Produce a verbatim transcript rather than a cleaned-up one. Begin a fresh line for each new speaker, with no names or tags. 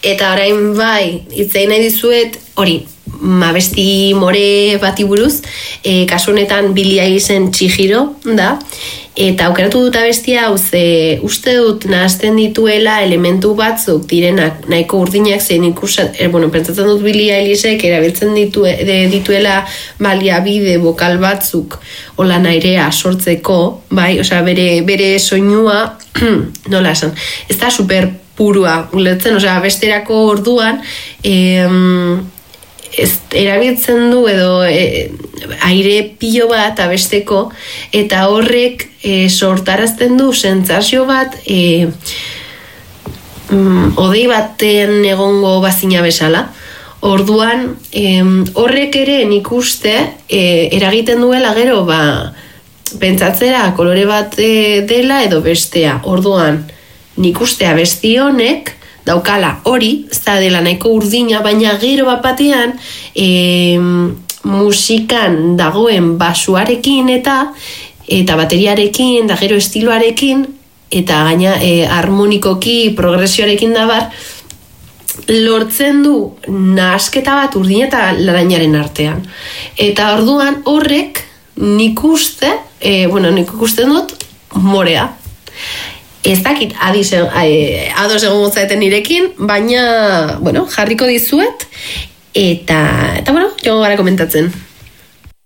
Eta orain bai, itzein nahi dizuet, hori, abesti more bati buruz, e, kasu honetan Billie Eilish'en Chihiro da, eta aukeratu dut abestia hau ze uste dut nahazten dituela elementu batzuk direnak nahiko urdinak zein ikusa, er, bueno, pentsatzen dut Billie Eilishek erabiltzen ditu, de, dituela baliabide bokal batzuk hola nairea sortzeko, bai, osea bere, bere soinua, nola esan, ez da super purua, ulertzen, osea besterako orduan, em, ez, erabiltzen du edo e, aire pilo bat abesteko eta horrek e, sortarazten du sentsazio bat e, mm, odei baten egongo bazina bezala. Orduan e, horrek ere nik uste e, eragiten duela gero ba, pentsatzera kolore bat e, dela edo bestea. Orduan nik uste abesti honek daukala hori, ez da dela nahiko urdina, baina gero bat batean e, musikan dagoen basuarekin eta eta bateriarekin, da gero estiloarekin, eta gaina e, harmonikoki progresioarekin da bar, lortzen du nahasketa bat urdina eta larainaren artean. Eta orduan horrek nik uste, e, bueno, nik ikusten dut morea. Ez dakit adiz, eh, ados egon zaeten nirekin, baina, bueno, jarriko dizuet, eta, eta bueno, joan gara komentatzen.